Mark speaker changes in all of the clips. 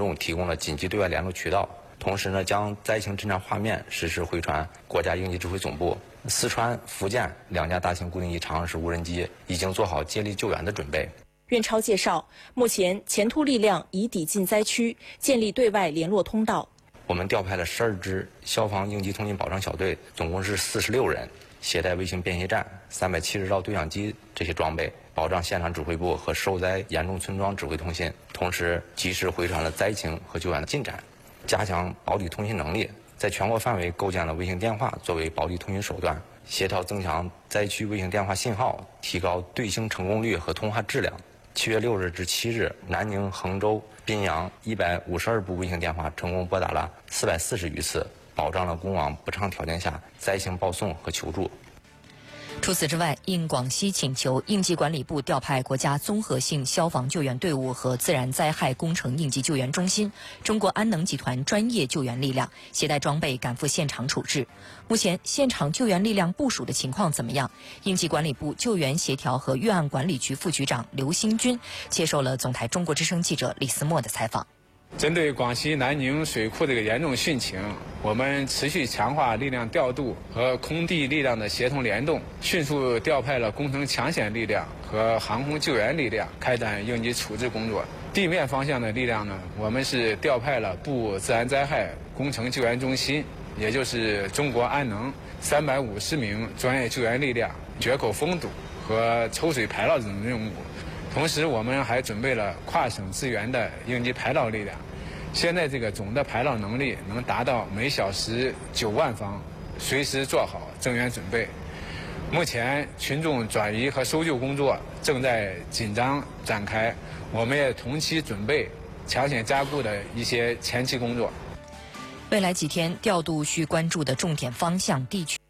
Speaker 1: 众提供了紧急对外联络渠道。同时呢，将灾情侦察画面实时回传国家应急指挥总部。四川、福建2架大型固定翼长式无人机已经做好接力救援的准备。
Speaker 2: 苑超介绍，目前前突力量已抵近灾区，建立对外联络通道。
Speaker 1: 我们调派了12支消防应急通信保障小队，总共是46人，携带卫星便携站、370兆对讲机这些装备，保障现场指挥部和受灾严重村庄指挥通信，同时及时回传了灾情和救援的进展。加强保底通信能力，在全国范围构建了卫星电话作为保底通信手段，协调增强灾区卫星电话信号，提高对星成功率和通话质量。7月6日至7日，南宁、衡州、宾阳152部卫星电话成功拨打了440余次，保障了公网不畅条件下灾情报送和求助。
Speaker 3: 除此之外，应广西请求，应急管理部调派国家综合性消防救援队伍和自然灾害工程应急救援中心、中国安能集团专业救援力量，携带装备赶赴现场处置。目前现场救援力量部署的情况怎么样？应急管理部救援协调和预案管理局副局长刘新军接受了总台中国之声记者李思墨的采访。
Speaker 4: 针对广西南宁水库这个严重汛情，我们持续强化力量调度和空地力量的协同联动，迅速调派了工程抢险力量和航空救援力量开展应急处置工作。地面方向的力量呢，我们是调派了部自然灾害工程救援中心，也就是中国安能350名专业救援力量，决口封堵和抽水排涝等任务。同时，我们还准备了跨省支援的应急排涝力量。现在这个总的排涝能力能达到每小时9万方，随时做好增援准备。目前群众转移和搜救工作正在紧张展开，我们也同期准备抢险加固的一些前期工作。
Speaker 3: 未来几天调度需关注的重点方向地区。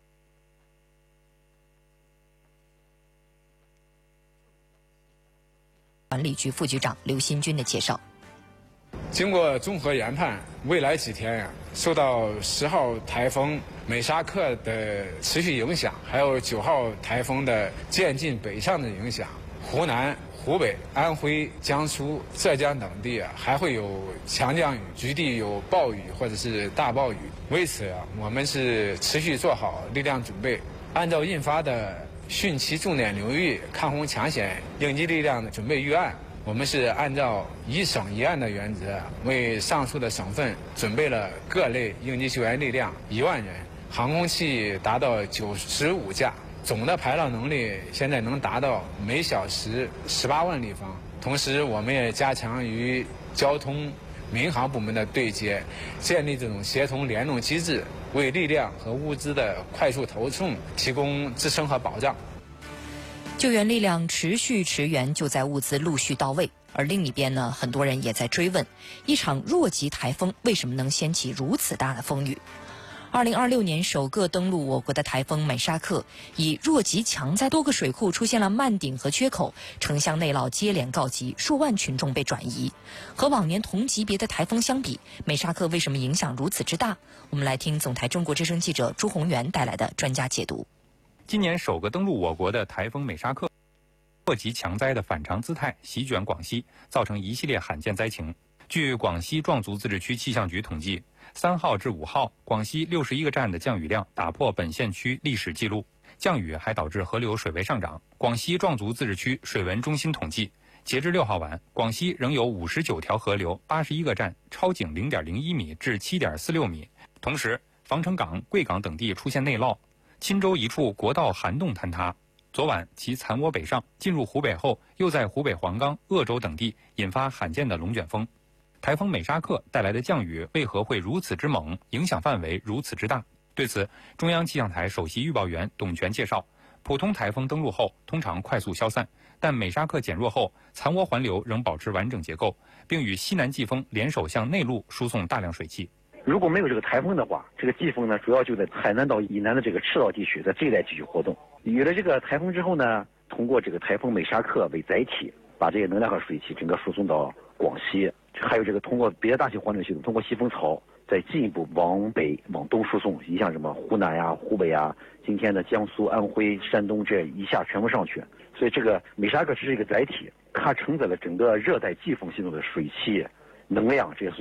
Speaker 3: 管理局副局长刘新军的介绍。
Speaker 4: 经过综合研判，未来几天受到10号台风美沙克的持续影响，还有9号台风的渐进北上的影响，湖南、湖北、安徽、江苏、浙江等地还会有强降雨，局地有暴雨或者是大暴雨。为此我们是持续做好力量准备，按照印发的汛期重点流域抗洪抢险应急力量的准备预案，我们是按照一省一案的原则，为上述的省份准备了各类应急救援力量1万人，航空器达到95架，总的排涝能力现在能达到每小时18万立方。同时，我们也加强与交通、民航部门的对接，建立这种协同联动机制，为力量和物资的快速投送提供支撑和保障。
Speaker 3: 救援力量持续驰援，就在物资陆续到位。而另一边呢，很多人也在追问，一场弱级台风为什么能掀起如此大的风雨？2026年首个登陆我国的台风美沙克，以弱级强灾多个水库出现了漫顶和缺口，城乡内涝接连告急，数万群众被转移。和往年同级别的台风相比，美沙克为什么影响如此之大？我们来听总台中国之声记者朱宏元带来的专家解读。
Speaker 5: 今年首个登陆我国的台风美沙克，弱级强灾的反常姿态席卷广西，造成一系列罕见灾情。据广西壮族自治区气象局统计，3号至5号，广西61个站的降雨量打破本县区历史记录，降雨还导致河流水位上涨。广西壮族自治区水文中心统计，截至6号晚，广西仍有59条河流、81个站超警0.01米至7.46米。同时，防城港、贵港等地出现内涝。钦州一处国道涵洞坍塌，昨晚其残涡北上，进入湖北后，又在湖北黄冈、鄂州等地引发罕见的龙卷风。台风美沙克带来的降雨为何会如此之猛，影响范围如此之大？对此，中央气象台首席预报员董全介绍，普通台风登陆后通常快速消散，但美沙克减弱后，残涡环流仍保持完整结构，并与西南季风联手向内陆输送大量水汽。
Speaker 6: 如果没有这个台风的话，这个季风呢，主要就在海南岛以南的这个赤道地区，在这一带继续活动。有了这个台风之后呢，通过这个台风美沙克为载体，把这些能量和水汽整个输送到广西，还有这个通过别的大型环流系统，通过西风槽再进一步往北往东输送，影响什么湖南呀、湖北呀，今天的江苏、安徽、山东这一下全部上去。所以这个美沙克只是一个载体，它承载了整个热带季风系统的水汽、能量这些。